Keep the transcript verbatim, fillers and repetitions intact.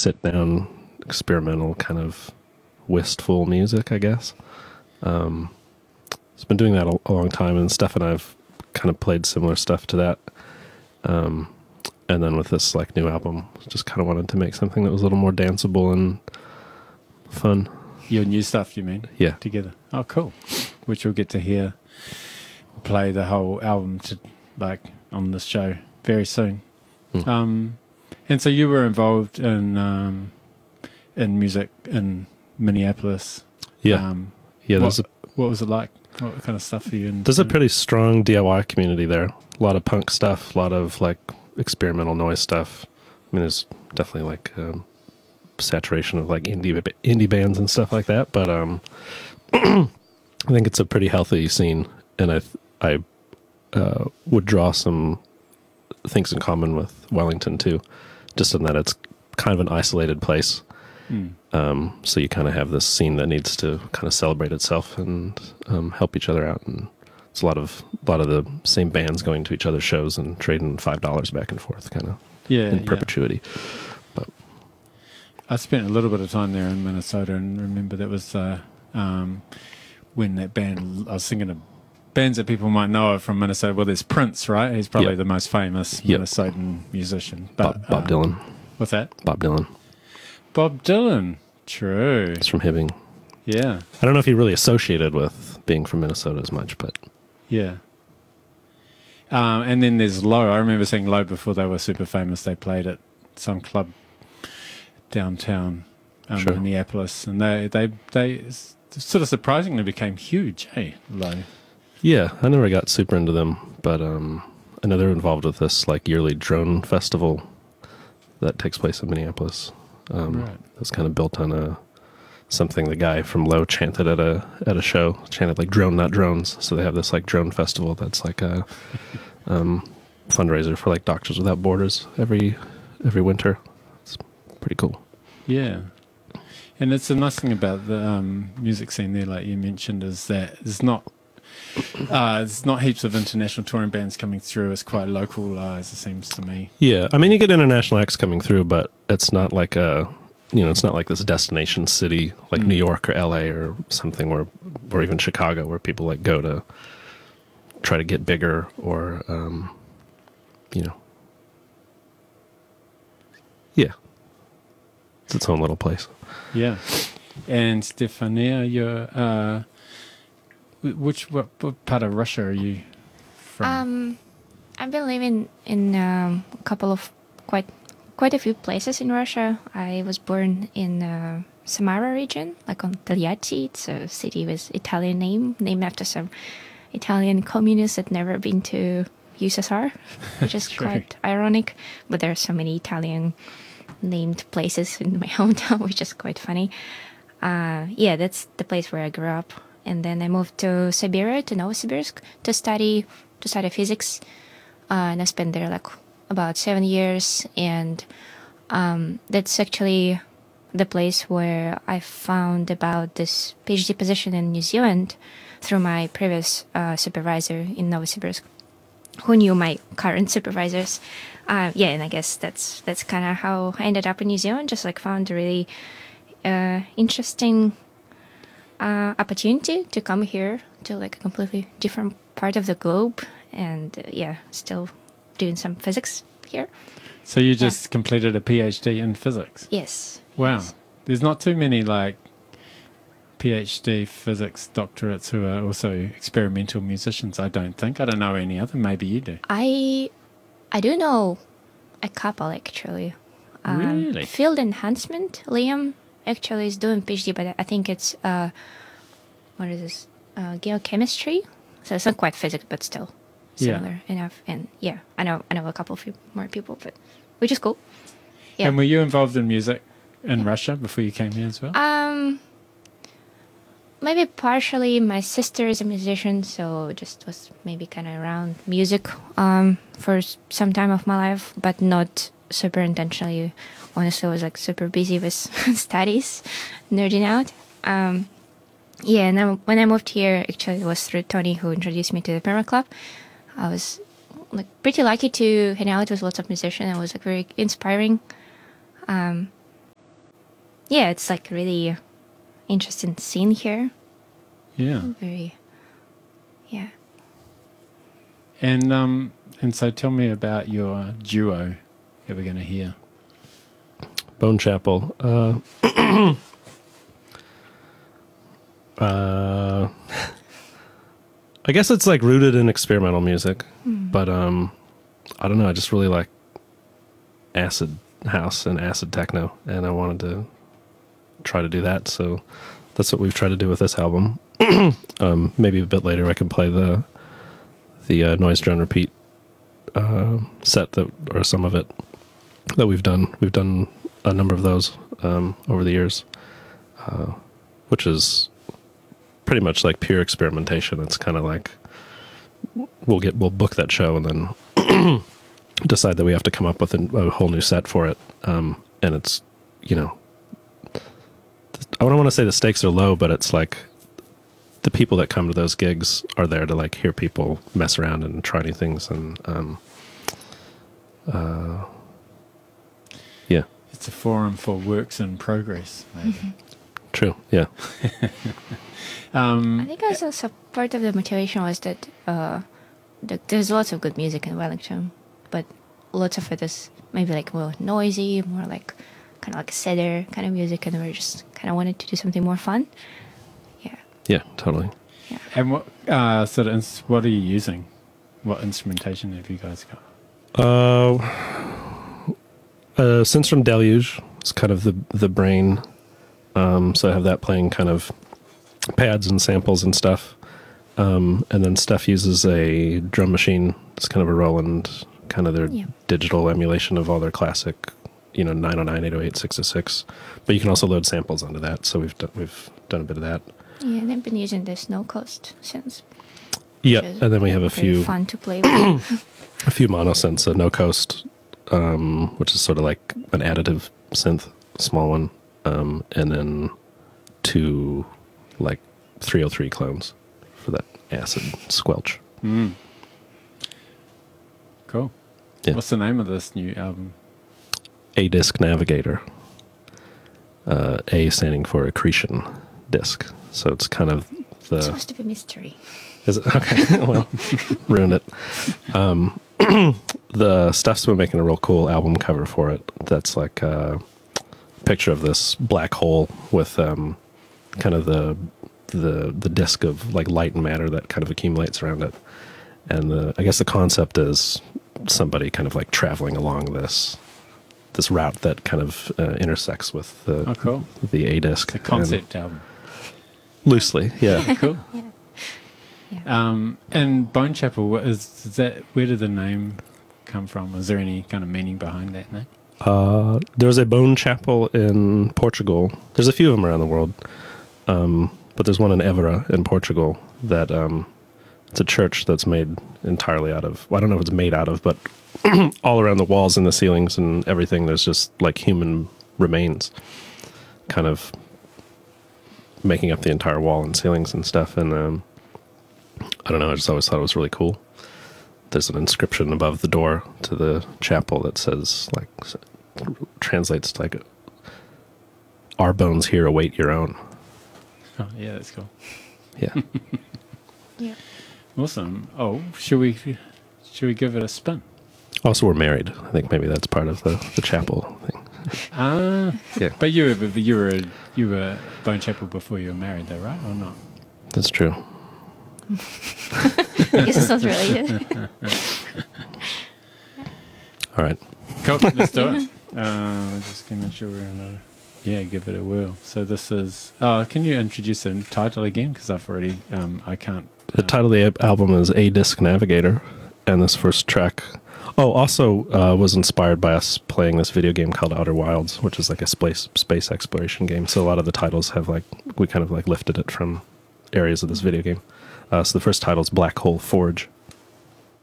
sit down, experimental kind of wistful music, I guess. Um, it's been doing that a, a long time, and Steph and I've kind of played similar stuff to that. Um, and then with this like new album, just kind of wanted to make something that was a little more danceable and fun. Your new stuff, you mean? Yeah. Together. Oh, cool. Which we'll get to hear, play the whole album to like on this show very soon. Mm. Um, and so you were involved in um, in music in Minneapolis. Yeah. Um, yeah. What, a, what was it like? What kind of stuff are you in? There's a pretty strong D I Y community there. A lot of punk stuff, a lot of like experimental noise stuff. I mean, there's definitely like um, saturation of like indie indie bands and stuff like that. But um, I think it's a pretty healthy scene, and I I uh, would draw some things in common with Wellington too, just in that it's kind of an isolated place. Mm. Um, so you kind of have this scene that needs to kind of celebrate itself and um, help each other out, and it's a lot of a lot of the same bands going to each other's shows and trading five dollars back and forth, kind of yeah, in yeah. perpetuity. But I spent a little bit of time there in Minnesota, and remember that was uh, um, when that band. I was thinking of bands that people might know from Minnesota. Well, there's Prince, right? He's probably yep. the most famous yep. Minnesotan musician. But, Bob, Bob uh, Dylan. What's that? Bob Dylan. Bob Dylan. True. It's from Hibbing. Yeah. I don't know if he really associated with being from Minnesota as much, but yeah. Um, and then there's Low. I remember seeing Low before they were super famous. They played at some club downtown um, sure. Minneapolis, and they they they sort of surprisingly became huge. Hey, Low. Yeah, I never got super into them, but um, I know they're involved with this like yearly drone festival that takes place in Minneapolis. Um, right. It's kind of built on a something the guy from Low chanted at a at a show, chanted like "drone, not drones." So they have this like drone festival that's like a um, fundraiser for like Doctors Without Borders every every winter. It's pretty cool. Yeah, and it's a nice thing about the um, music scene there, like you mentioned, is that it's not uh, it's not heaps of international touring bands coming through. It's quite localized, it seems to me. Yeah, I mean, you get international acts coming through, but it's not like a, you know, it's not like this destination city like mm. New York or L A or something, where, or even Chicago, where people like go to try to get bigger or, um, you know, yeah, it's its own little place. Yeah, and Stefania, you're. Uh, Which what, what part of Russia are you from? Um, I've been living in um, a couple of quite quite a few places in Russia. I was born in uh, Samara region, like on Taliati. It's a city with Italian name, named after some Italian communists that never been to U S S R, which is quite ironic. But there are so many Italian named places in my hometown, which is quite funny. Uh, yeah, that's the place where I grew up. And then I moved to Siberia, to Novosibirsk, to study to study physics. Uh, and I spent there like about seven years. And um, that's actually the place where I found about this PhD position in New Zealand through my previous uh, supervisor in Novosibirsk, who knew my current supervisors. Uh, yeah, and I guess that's that's kind of how I ended up in New Zealand. Just like found a really uh, interesting Uh, opportunity to come here to like a completely different part of the globe, and uh, yeah, still doing some physics here. So you just yeah. completed a PhD in physics? Yes. Wow. Yes. There's not too many like PhD physics doctorates who are also experimental musicians, I don't think. I don't know any other. Maybe you do. I I do know a couple actually. Um, really? Field enhancement, Liam actually is doing PhD, but I think it's uh, what is this? Uh, geochemistry. So it's not quite physics, but still similar yeah. enough. And yeah, I know I know a couple of few more people, but which is cool. Yeah. And were you involved in music in yeah. Russia before you came here as well? Um, maybe partially. My sister is a musician, so just was maybe kind of around music um for some time of my life, but not super intentionally. Honestly, I was like super busy with studies, nerding out. Um, yeah, and then when I moved here, actually it was through Tony who introduced me to the Perma Club. I was like pretty lucky to hang out with lots of musicians. It was like very inspiring. Um, yeah, it's like really interesting scene here. Yeah. Very, yeah. And um, and so tell me about your duo that we're going to hear. Bone Chapel. Uh, uh, I guess it's like rooted in experimental music, but um, I don't know. I just really like acid house and acid techno, and I wanted to try to do that. So that's what we've tried to do with this album. um, maybe a bit later I can play the the uh, Noise Drone Repeat uh, set that, or some of it that we've done. We've done a number of those um, over the years, uh, which is pretty much like pure experimentation. It's kind of like we'll get we'll book that show and then decide that we have to come up with a, a whole new set for it, um, and it's, you know, I don't want to say the stakes are low, but it's like the people that come to those gigs are there to like hear people mess around and try new things, and um, uh, yeah, It's a forum for works in progress, maybe. true, yeah, um, I think also so part of the motivation was that uh, the, there's lots of good music in Wellington, but lots of it is maybe like more noisy, more like kind of like sadder kind of music, and we just kind of wanted to do something more fun. Yeah. yeah, totally. and what uh, sort of ins- what are you using? What instrumentation have you guys got? Uh, uh, since from Deluge, it's kind of the the brain. Um, so I have that playing kind of pads and samples and stuff. Um, and then Steph uses a drum machine. It's kind of a Roland, kind of their Yeah. digital emulation of all their classic, you know, nine oh nine, eight oh eight, six oh six. But you can also load samples onto that. So we've done, we've done a bit of that. Yeah, and I've been using the Snow Coast synths. Yeah, which is and then we have a very few fun to play with. a few mono synths, a No Coast, um, which is sort of like an additive synth, small one, um, and then two like three oh three clones for that acid squelch. Mm. Cool. Yeah. What's the name of this new album? A Disc Navigator. Uh, A standing for accretion disc. So it's kind of It's the. supposed to be mystery. Is it okay? Well, ruined it. Um, the Steph's been making a real cool album cover for it. That's like a picture of this black hole with um, kind of the the the disc of like light and matter that kind of accumulates around it. And the, I guess the concept is somebody kind of like traveling along this this route that kind of uh, intersects with the Oh, cool. the A disc. The concept album. Loosely, yeah. Cool. Yeah. Um, and Bone Chapel, what is, is that? Where did the name come from? Is there any kind of meaning behind that name? Uh, there's a Bone Chapel in Portugal. There's a few of them around the world, um, but there's one in Évora in Portugal that um, it's a church that's made entirely out of. Well, I don't know if it's made out of, but all around the walls and the ceilings and everything, there's just like human remains, kind of making up the entire wall and ceilings and stuff. And um, I don't know. I just always thought it was really cool. There's an inscription above the door to the chapel that says, like, translates like, "Our bones here await your own." Oh, yeah, that's cool. Yeah. Yeah. Awesome. Oh, should we should we give it a spin? Also, we're married. I think maybe that's part of the, the chapel thing. Ah, Yeah, but you were you were you were Bone Chapel before you were married, though, right? Or not? that's true. I guess it's not related. All right. Cool. Let's do it. Uh, we're just gonna make sure we're in a. Yeah, give it a whirl. So this is. Oh, can you introduce the title again? Because I've already. Um, I can't. The uh, title of the ab- album is A Disc Navigator, and this first track. Oh, also uh, was inspired by us playing this video game called Outer Wilds, which is like a space space exploration game. So a lot of the titles have like we kind of like lifted it from areas of this video game. Uh, so the first title is Black Hole Forge.